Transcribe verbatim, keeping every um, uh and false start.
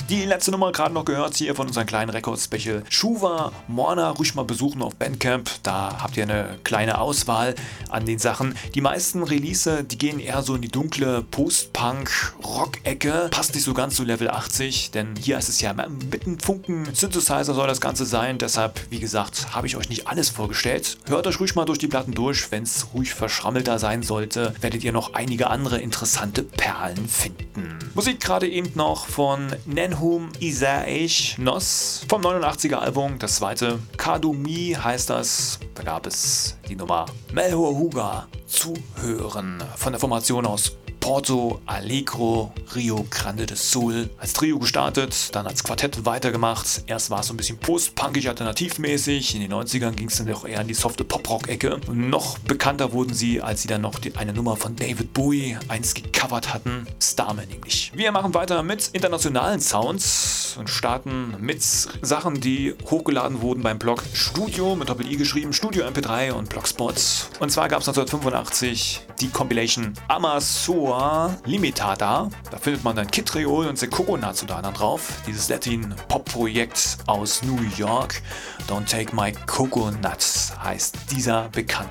Die letzte Nummer gerade noch gehört hier von unserem kleinen Record-Special. Shuva Morna, ruhig mal besuchen auf Bandcamp. Da habt ihr eine kleine Auswahl an den Sachen. Die meisten Release, die gehen eher so in die dunkle Post-Punk-Rock-Ecke. Passt nicht so ganz zu Level achtzig, denn hier ist es ja mit einem Funken Synthesizer soll das Ganze sein. Deshalb, wie gesagt, habe ich euch nicht alles vorgestellt. Hört euch ruhig mal durch die Platten durch. Wenn es ruhig verschrammelter sein sollte, werdet ihr noch einige andere interessante Perlen finden. Musik gerade eben noch von Nenhum Isaac Nos vom neunundachtziger Album, das zweite. Kadumi heißt das. Da gab es die Nummer Melhor zu hören von der Formation aus Porto Alegre, Rio Grande do Sul. Als Trio gestartet, dann als Quartett weitergemacht. Erst war es so ein bisschen post-punkig alternativmäßig. In den neunzigern ging es dann auch eher in die softe Pop-Rock-Ecke. Und noch bekannter wurden sie, als sie dann noch die, eine Nummer von David Bowie einst gecovert hatten. Starman nämlich. Wir machen weiter mit internationalen Sounds und starten mit Sachen, die hochgeladen wurden beim Blog Studio, mit Doppel-I geschrieben, Studio M P drei und Blogspot. Und zwar gab es neunzehnhundertfünfundachtzig die Compilation Amazoa Limitada. Da findet man dann Kid Creole und Sekoko Natsudana drauf. Dieses Latin-Pop-Projekt aus New York. Don't Take My Coconuts heißt dieser bekannte